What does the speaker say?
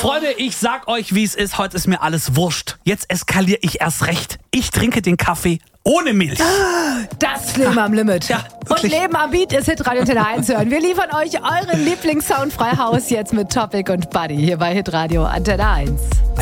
Freunde, ich sag euch, wie es ist. Heute ist mir alles wurscht. Jetzt eskaliere ich erst recht. Ich trinke den Kaffee ohne Milch. Das Leben am Limit. Ja, und wirklich. Leben am Beat ist Hitradio Antenne 1 hören. Wir liefern euch euren Lieblingssound frei Haus jetzt mit Topic und Buddy hier bei Hitradio Antenne 1.